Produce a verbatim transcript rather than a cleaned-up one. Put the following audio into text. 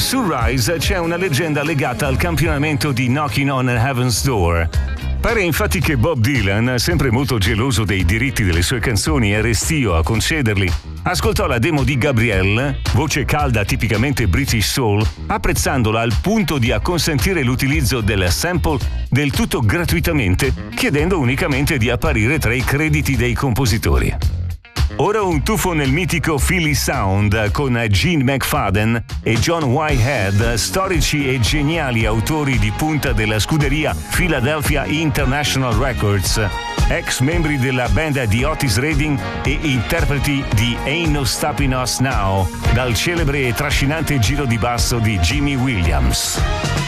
su Rise c'è una leggenda legata al campionamento di Knocking on Heaven's Door. Pare infatti che Bob Dylan, sempre molto geloso dei diritti delle sue canzoni e restio a concederli, ascoltò la demo di Gabrielle, voce calda tipicamente British Soul, apprezzandola al punto di acconsentire l'utilizzo del sample del tutto gratuitamente, chiedendo unicamente di apparire tra i crediti dei compositori. Ora un tuffo nel mitico Philly Sound con Gene McFadden e John Whitehead, storici e geniali autori di punta della scuderia Philadelphia International Records, ex membri della band di Otis Redding e interpreti di Ain't No Stopping Us Now, dal celebre e trascinante giro di basso di Jimmy Williams.